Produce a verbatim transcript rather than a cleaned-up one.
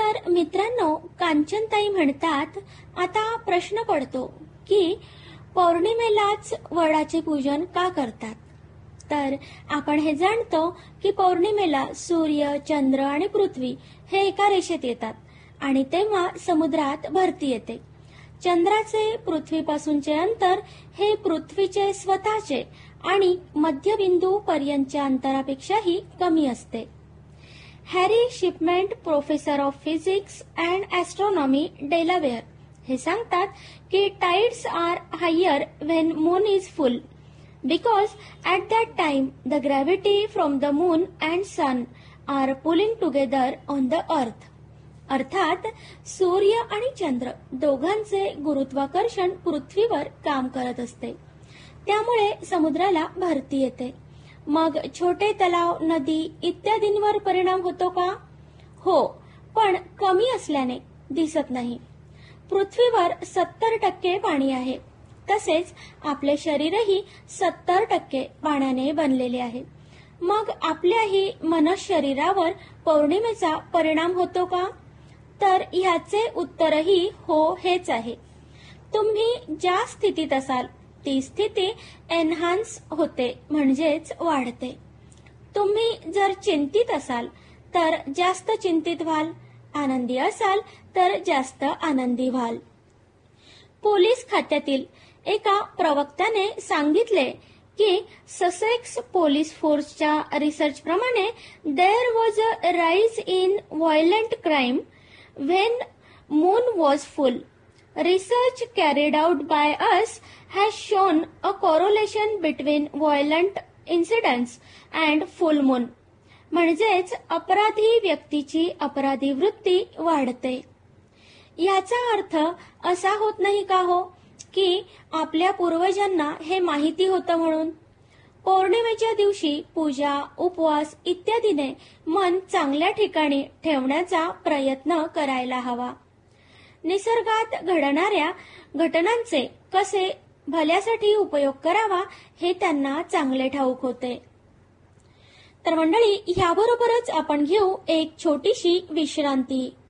तर मित्रांनो, कांचनताई म्हणतात, आता प्रश्न पडतो की पौर्णिमेलाच वडाचे पूजन का करतात. तर आपण हे जाणतो की पौर्णिमेला सूर्य, चंद्र आणि पृथ्वी हे एका रेषेत येतात आणि तेव्हा समुद्रात भरती येते. चंद्राचे पृथ्वीपासूनचे अंतर हे पृथ्वीचे स्वतःचे आणि मध्यबिंदू पर्यंतच्या अंतरापेक्षाही कमी असते. Harry shipment, professor of physics and astronomy, Delaware, हे सांगतात की tides R higher when moon is full because at that time the gravity from the moon and sun R pulling together on the earth. अर्थात सूर्य आणि चंद्र दोघांचे गुरुत्वाकर्षण पृथ्वीवर काम करत असते, त्यामुळे समुद्राला भरती येते. मग छोटे तलाव, नदी इत्यादींवर परिणाम होतो का? हो, पण कमी असल्याने दिसत नाही. पृथ्वीवर सत्तर टक्के पाणी आहे, तसेच आपले शरीरही सत्तर टक्के पाण्याने बनलेले आहे. मग आपल्याही मनशरीरावर पौर्णिमेचा परिणाम होतो का? तर ह्याचे उत्तरही हो हेच आहे. तुम्ही ज्या स्थितीत असाल ती स्थिती एनहान्स होते, म्हणजेच वाढते. तुम्ही जर चिंतित असाल तर जास्त चिंतित व्हाल, आनंदी असाल तर जास्त आनंदी व्हाल. पोलीस खात्यातील एका प्रवक्त्याने सांगितले की ससेक्स पोलीस फोर्सच्या रिसर्च प्रमाणे there was a rise in violent crime when moon was full. Research carried out by us has shown a correlation between violent incidents and full moon. म्हणजेच अपराधी व्यक्तीची अपराधी वृत्ती वाढते. याचा अर्थ असा होत नाही का हो की आपल्या पूर्वजांना हे माहिती होतं म्हणून? पौर्णिमेच्या दिवशी पूजा, उपवास इत्यादीने मन चांगल्या ठिकाणी ठेवण्याचा प्रयत्न करायला हवा. निसर्गात घडणाऱ्या घटनांचे कसे भल्यासाठी उपयोग करावा हे त्यांना चांगले ठाऊक होते. तर मंडळी, ह्याबरोबरच आपण घेऊ एक छोटीशी विश्रांती.